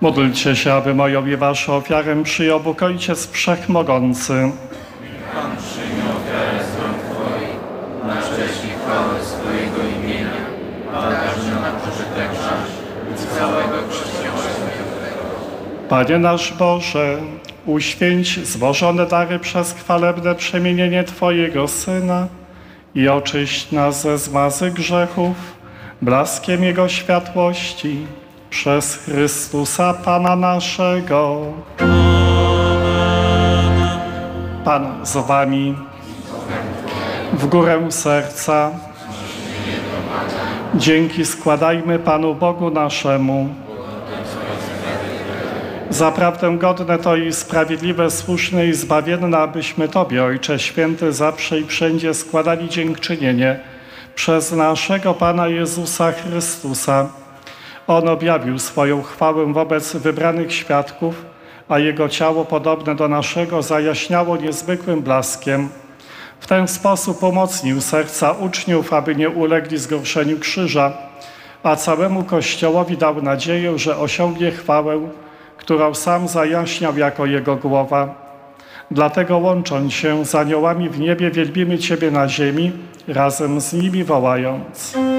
Módlcie się, aby moją i waszą ofiarę przyjął Bóg Ojciec Wszechmogący. Pan przyjmie ofiarę z rąk Twoich, na cześć i chwałę swojego imienia, a także na pożytek nasz i całego chrześcijaństwa. Panie nasz Boże, uświęć złożone dary przez chwalebne przemienienie Twojego Syna i oczyść nas ze zmazy grzechów blaskiem Jego światłości przez Chrystusa Pana naszego. Pan z Wami. W górę serca. Dzięki składajmy Panu Bogu naszemu. Zaprawdę godne to i sprawiedliwe, słuszne i zbawienne, abyśmy Tobie, Ojcze Święty, zawsze i wszędzie składali dziękczynienie przez naszego Pana Jezusa Chrystusa. On objawił swoją chwałę wobec wybranych świadków, a Jego ciało podobne do naszego zajaśniało niezwykłym blaskiem. W ten sposób umocnił serca uczniów, aby nie ulegli zgorszeniu krzyża, a całemu Kościołowi dał nadzieję, że osiągnie chwałę, którą sam zajaśniał jako Jego głowa. Dlatego łącząc się z aniołami w niebie, wielbimy Ciebie na ziemi, razem z nimi wołając.